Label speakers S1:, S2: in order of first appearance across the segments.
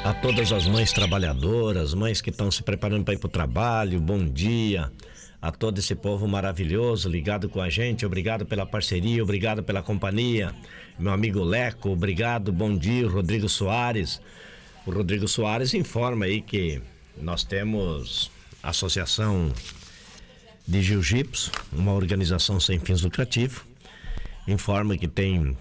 S1: A todas as mães trabalhadoras, mães que estão se preparando para ir para o trabalho, bom dia. A todo esse povo maravilhoso ligado com a gente, obrigado pela parceria, obrigado pela companhia. Meu amigo Leco, obrigado, bom dia. Rodrigo Soares. O Rodrigo Soares informa aí que nós temos a Associação de Jiu-Jitsu, uma organização sem fins lucrativos. Informa que tem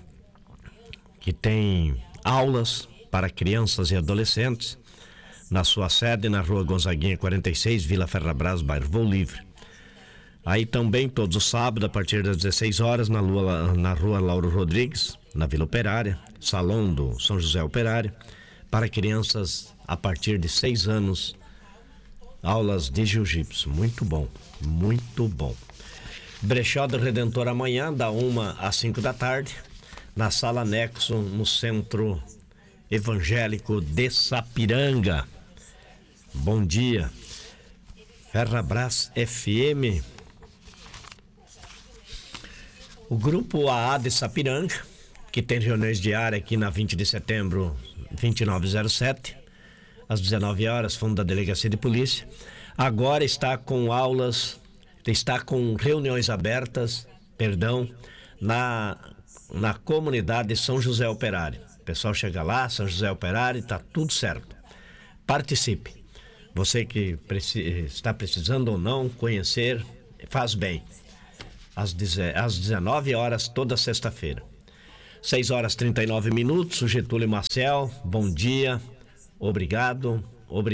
S1: aulas para crianças e adolescentes na sua sede na Rua Gonzaguinha 46, Vila Ferrabras, bairro Voo Livre. Aí também todos os sábados a partir das 16 horas na Rua Lauro Rodrigues, na Vila Operária, Salão do São José Operário, para crianças a partir de 6 anos, aulas de jiu-jitsu. Muito bom, muito bom. Brechó do Redentor amanhã, da 1 às 5 da tarde, na Sala Nexo, no Centro Evangélico de Sapiranga. Bom dia. Ferrabras FM. O Grupo AA de Sapiranga, que tem reuniões diárias aqui na 20 de setembro, 2907, às 19 horas, fundo da Delegacia de Polícia, agora está com reuniões abertas, na comunidade São José Operário. O pessoal chega lá, São José Operário, está tudo certo. Participe. Você que está precisando ou não conhecer, faz bem. Às 19 horas, toda sexta-feira. 6 horas 39 minutos, o Getúlio Marcel, bom dia. Obrigado.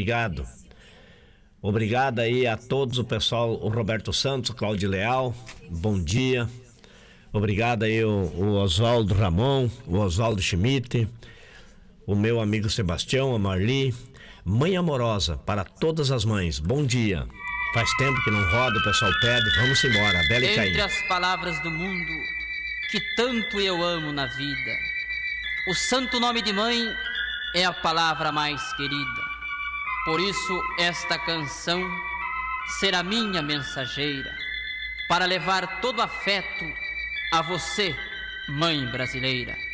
S1: Obrigado aí a todos, o pessoal, o Roberto Santos, o Cláudio Leal, bom dia. Obrigado aí o Oswaldo Ramon, o Oswaldo Schmidt, o meu amigo Sebastião, a Marli. Mãe amorosa para todas as mães, bom dia. Faz tempo que não roda, o pessoal pede, vamos embora, Bela e Caim.
S2: Entre as palavras do mundo que tanto eu amo na vida, o santo nome de mãe é a palavra mais querida. Por isso esta canção será minha mensageira, para levar todo afeto a você, mãe brasileira.